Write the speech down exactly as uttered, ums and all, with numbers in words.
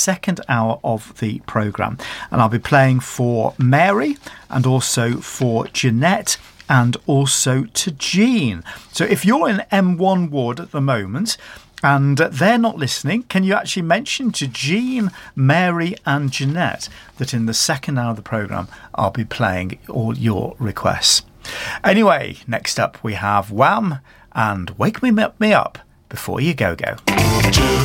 second hour of the programme. And I'll be playing for Mary and also for Jeanette and also to Jean. So if you're in M one ward at the moment and they're not listening, can you actually mention to Jean, Mary and Jeanette that in the second hour of the programme I'll be playing all your requests. Anyway, next up we have Wham and Wake Me Up, Me Up Before You Go Go.